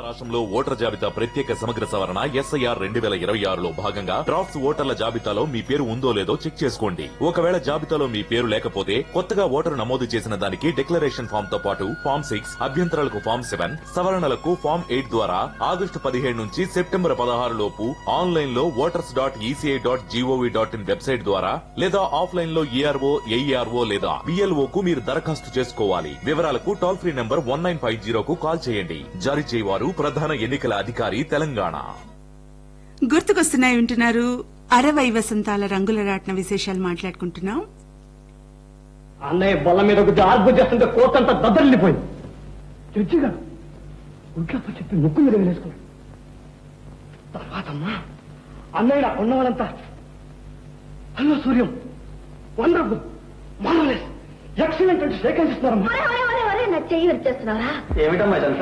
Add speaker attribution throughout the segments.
Speaker 1: రాష్ట్రంలో ఓటర్ జాబితా ప్రత్యేక సమగ్ర సవరణ ఎస్ఐఆర్ 2026లో భాగంగా డ్రాఫ్ట్స్ ఓటర్ల జాబితాలో మీ పేరు ఉందో లేదో చెక్ చేసుకోండి. ఒకవేళ జాబితాలో మీ పేరు లేకపోతే కొత్తగా ఓటరు నమోదు చేసిన దానికి డిక్లరేషన్ ఫామ్ తో పాటు ఫామ్ 6, అభ్యంతరాలకు ఫామ్ 7, సవరణలకు ఫామ్ 8 ద్వారా ఆగస్టు 15 నుంచి సెప్టెంబర్ 16 లోపు ఆన్లైన్ లో voters.eci.gov.in వెబ్సైట్ ద్వారా లేదా ఆఫ్లైన్ లో ఏఆర్ఓ, ఏఈఆర్ఓ లేదా బిఎల్ఓ కు మీరు దరఖాస్తు చేసుకోవాలి. వివరాలకు టోల్ ఫ్రీ నంబర్ 1950కు కాల్ చేయండి. జారీ చేయవారు ప్రధాన ఎన్నికల అధికారి తెలంగాణ.
Speaker 2: గుర్తుకొస్తున్నాయి వింటున్నారు. 60 వసంతాల రంగుల రాట్న విశేషాలు మాట్లాడుకుంటున్నాం.
Speaker 3: అన్నయ్య బల్ల మీద కొద్ది ఆర్పు చేస్తుంటే కోతంతా దద్దరిల్లిపోయింది. రుచిగా ఇంట్లో చెప్పి ముక్కు మీద వేసుకున్నాడు. తర్వాత అన్నయ్య ఉన్న వాళ్ళంతా hello Suryam, wonderful, marvellous, excellent అంటే సేకరిస్తున్నారమ్మా.
Speaker 4: నా చెయ్యి వచ్చేస్తున్నారా?
Speaker 3: ఏమిటమ్మా ఇదంతా?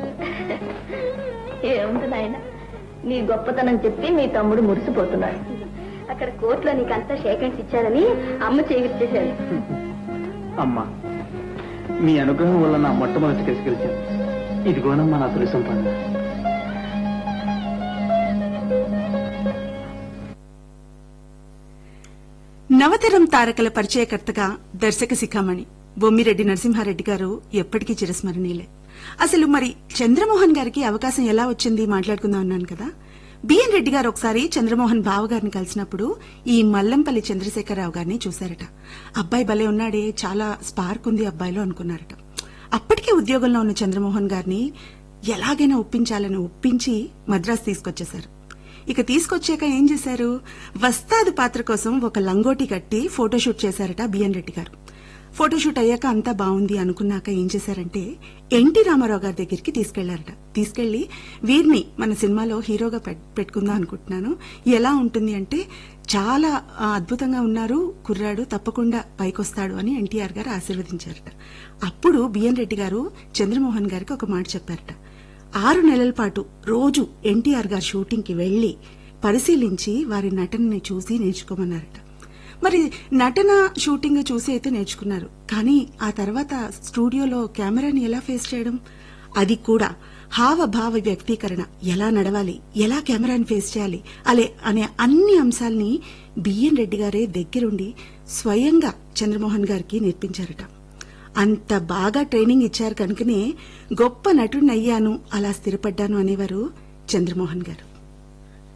Speaker 4: ఏముంది నాయన, నీ గొప్పతనం చెప్పి మీ తమ్ముడు మురిసిపోతున్నాడు. అక్కడ కోర్టులో నీకంతా షేకెండ్స్ ఇచ్చారని అమ్మ చెయ్యి ఇచ్చేశాడు.
Speaker 3: అమ్మా, మీ అనుగ్రహం వల్ల నా మొట్టమొదటి కేసు గెలిచాను. ఇదిగోనమ్మా నా తొలి సంపాదన.
Speaker 2: నవతరం తారకల పరిచయకర్తగా దర్శక శిఖామణి బొమ్మిరెడ్డి నరసింహారెడ్డి గారు ఎప్పటికీ చిరస్మరణీయులే. అసలు మరి చంద్రమోహన్ గారికి అవకాశం ఎలా వచ్చింది మాట్లాడుకుందాం అన్నాను కదా. బిఎన్ రెడ్డి గారు ఒకసారి చంద్రమోహన్ బావగారిని కలిసినప్పుడు ఈ మల్లంపల్లి చంద్రశేఖరరావు గారిని చూశారట. అబ్బాయి భలే ఉన్నాడే, చాలా స్పార్క్ ఉంది అబ్బాయిలో అనుకున్నారట. అప్పటికే ఉద్యోగంలో ఉన్న చంద్రమోహన్ గారిని ఎలాగైనా ఒప్పించాలని ఒప్పించి మద్రాసు తీసుకొచ్చేశారు. ఇక తీసుకొచ్చాక ఏం చేశారు, వస్తాదు పాత్ర కోసం ఒక లంగోటి కట్టి ఫోటోషూట్ చేశారట బిఎన్ రెడ్డి గారు. ఫోటోషూట్ అయ్యాక అంతా బాగుంది అనుకున్నాక ఏం చేశారంటే ఎన్టీ రామారావు గారి దగ్గరికి తీసుకెళ్లారట. తీసుకెళ్లి వీరిని మన సినిమాలో హీరోగా పెట్టుకుందాం అనుకుంటున్నాను, ఎలా ఉంటుంది అంటే చాలా అద్భుతంగా ఉన్నారు కుర్రాడు, తప్పకుండా పైకొస్తాడు అని ఎన్టీఆర్ గారు ఆశీర్వదించారట. అప్పుడు బిఎన్ రెడ్డి గారు చంద్రమోహన్ గారికి ఒక మాట చెప్పారట. 6 నెలల పాటు రోజు ఎన్టీఆర్ గారి షూటింగ్ కి వెళ్లి పరిశీలించి వారి నటనని చూసి నేర్చుకోమన్నారట. మరి నటన షూటింగ్ చూసి అయితే నేర్చుకున్నారు, కానీ ఆ తర్వాత స్టూడియోలో కెమెరాని ఎలా ఫేస్ చేయడం, అది కూడా హావభావ వ్యక్తీకరణ ఎలా నడవాలి, ఎలా కెమెరాని ఫేస్ చేయాలి అనే అన్ని అంశాల్ని బిఎన్ రెడ్డి గారే దగ్గరుండి స్వయంగా చంద్రమోహన్ గారికి నేర్పించారట. అంత బాగా ట్రైనింగ్ ఇచ్చారు కనుకనే గొప్ప నటుడిని అయ్యాను, అలా స్థిరపడ్డాను అనేవారు చంద్రమోహన్ గారు.